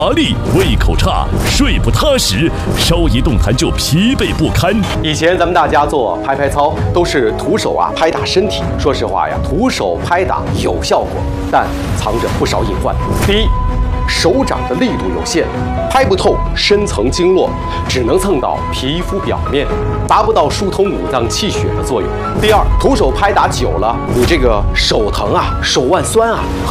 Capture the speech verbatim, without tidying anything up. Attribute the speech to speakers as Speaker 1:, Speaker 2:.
Speaker 1: 乏力、胃口差、睡不踏实，稍一动弹就疲惫不堪。
Speaker 2: 以前咱们大家做拍拍操都是徒手啊拍打身体，说实话呀，徒手拍打有效果，但藏着不少隐患。第一，手掌的力度有限，拍不透深层经络，只能蹭到皮肤表面，达不到疏通五脏气血的作用。第二，徒手拍打久了，你这个手疼啊，手腕酸啊。